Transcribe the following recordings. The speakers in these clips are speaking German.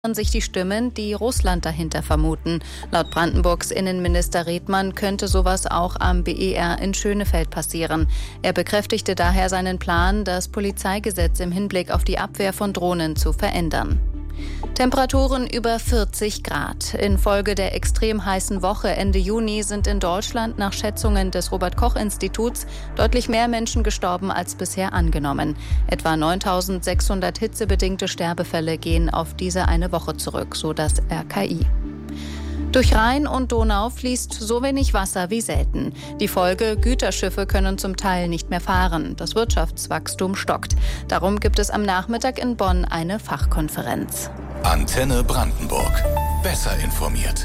sich die Stimmen, die Russland dahinter vermuten. Laut Brandenburgs Innenminister Redmann könnte sowas auch am BER in Schönefeld passieren. Er bekräftigte daher seinen Plan, das Polizeigesetz im Hinblick auf die Abwehr von Drohnen zu verändern. Temperaturen über 40 Grad. Infolge der extrem heißen Woche Ende Juni sind in Deutschland nach Schätzungen des Robert-Koch-Instituts deutlich mehr Menschen gestorben als bisher angenommen. Etwa 9.600 hitzebedingte Sterbefälle gehen auf diese eine Woche zurück, so das RKI. Durch Rhein und Donau fließt so wenig Wasser wie selten. Die Folge: Güterschiffe können zum Teil nicht mehr fahren. Das Wirtschaftswachstum stockt. Darum gibt es am Nachmittag in Bonn eine Fachkonferenz. Antenne Brandenburg. Besser informiert.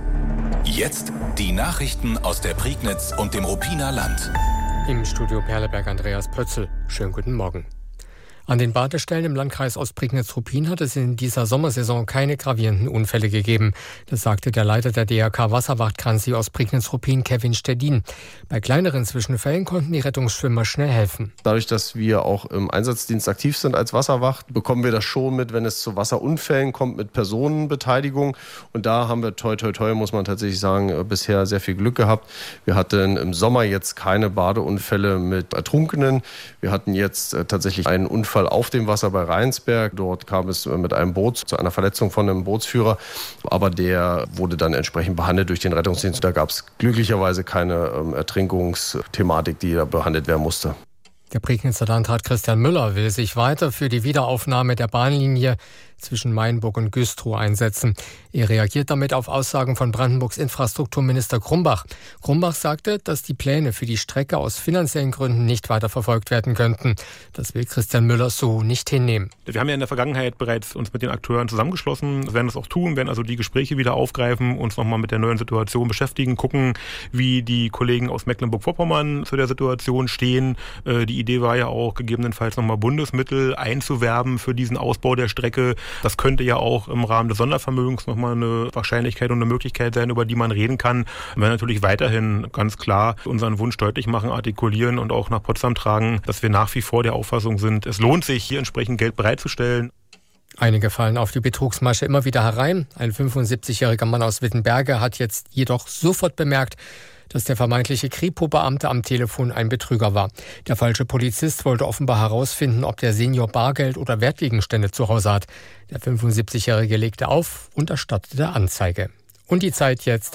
Jetzt die Nachrichten aus der Prignitz und dem Ruppiner Land. Im Studio Perleberg Andreas Pötzl. Schönen guten Morgen. An den Badestellen im Landkreis Ostprignitz-Ruppin hat es in dieser Sommersaison keine gravierenden Unfälle gegeben. Das sagte der Leiter der DRK Wasserwacht Kranzi Ostprignitz-Ruppin, Kevin Stedin. Bei kleineren Zwischenfällen konnten die Rettungsschwimmer schnell helfen. Dadurch, dass wir auch im Einsatzdienst aktiv sind als Wasserwacht, bekommen wir das schon mit, wenn es zu Wasserunfällen kommt mit Personenbeteiligung. Und da haben wir toi toi toi, muss man tatsächlich sagen, bisher sehr viel Glück gehabt. Wir hatten im Sommer jetzt keine Badeunfälle mit Ertrunkenen. Wir hatten jetzt tatsächlich einen Unfall auf dem Wasser bei Rheinsberg. Dort kam es mit einem Boot zu einer Verletzung von einem Bootsführer. Aber der wurde dann entsprechend behandelt durch den Rettungsdienst. Da gab es glücklicherweise keine Ertrinkungsthematik, die da behandelt werden musste. Der Prignitzer Landrat Christian Müller will sich weiter für die Wiederaufnahme der Bahnlinie zwischen Mainburg und Güstrow einsetzen. Er reagiert damit auf Aussagen von Brandenburgs Infrastrukturminister Grumbach. Grumbach sagte, dass die Pläne für die Strecke aus finanziellen Gründen nicht weiter verfolgt werden könnten. Das will Christian Müller so nicht hinnehmen. Wir haben ja in der Vergangenheit bereits uns mit den Akteuren zusammengeschlossen. Wir werden das auch tun, werden also die Gespräche wieder aufgreifen, uns nochmal mit der neuen Situation beschäftigen, gucken, wie die Kollegen aus Mecklenburg-Vorpommern zu der Situation stehen. Die Idee war ja auch, gegebenenfalls nochmal Bundesmittel einzuwerben für diesen Ausbau der Strecke. Das könnte ja auch im Rahmen des Sondervermögens nochmal eine Wahrscheinlichkeit und eine Möglichkeit sein, über die man reden kann. Wir werden natürlich weiterhin ganz klar unseren Wunsch deutlich machen, artikulieren und auch nach Potsdam tragen, dass wir nach wie vor der Auffassung sind, es lohnt sich, hier entsprechend Geld bereitzustellen. Einige fallen auf die Betrugsmasche immer wieder herein. Ein 75-jähriger Mann aus Wittenberge hat jetzt jedoch sofort bemerkt, dass der vermeintliche Kripo-Beamte am Telefon ein Betrüger war. Der falsche Polizist wollte offenbar herausfinden, ob der Senior Bargeld oder Wertgegenstände zu Hause hat. Der 75-Jährige legte auf und erstattete Anzeige. Und die Zeit jetzt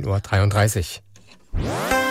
9.33 Uhr.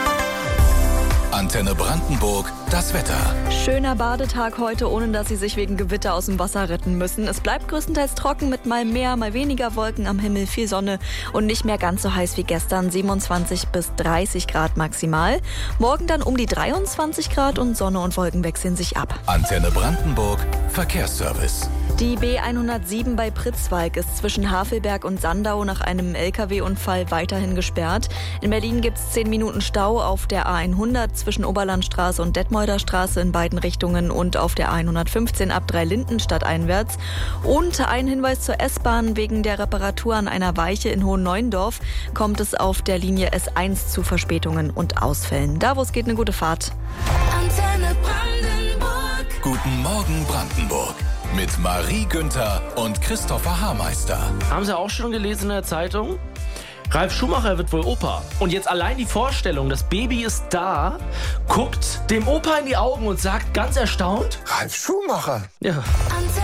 Antenne Brandenburg, das Wetter. Schöner Badetag heute, ohne dass Sie sich wegen Gewitter aus dem Wasser retten müssen. Es bleibt größtenteils trocken mit mal mehr, mal weniger Wolken am Himmel, viel Sonne und nicht mehr ganz so heiß wie gestern, 27 bis 30 Grad maximal. Morgen dann um die 23 Grad und Sonne und Wolken wechseln sich ab. Antenne Brandenburg, Verkehrsservice. Die B107 bei Pritzwalk ist zwischen Havelberg und Sandau nach einem LKW-Unfall weiterhin gesperrt. In Berlin gibt es 10 Minuten Stau auf der A100 zwischen Oberlandstraße und Detmolder Straße in beiden Richtungen und auf der A115 ab Dreilinden stadteinwärts. Und ein Hinweis zur S-Bahn: Wegen der Reparatur an einer Weiche in Hohenneuendorf kommt es auf der Linie S1 zu Verspätungen und Ausfällen. Davos geht eine gute Fahrt. Antenne Brandenburg. Guten Morgen Brandenburg. Mit Marie Günther und Christopher Haarmeister. Haben Sie auch schon gelesen in der Zeitung? Ralf Schumacher wird wohl Opa. Und jetzt allein die Vorstellung, das Baby ist da, guckt dem Opa in die Augen und sagt ganz erstaunt: Ralf Schumacher? Ja.